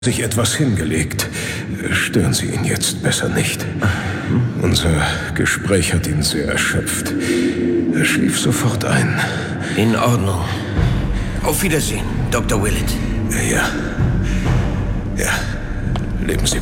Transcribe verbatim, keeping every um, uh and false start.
sich etwas hingelegt. Stören Sie ihn jetzt besser nicht. Unser Gespräch hat ihn sehr erschöpft. Er schlief sofort ein. In Ordnung. Auf Wiedersehen, Doktor Willett. Ja. Ja. Leben Sie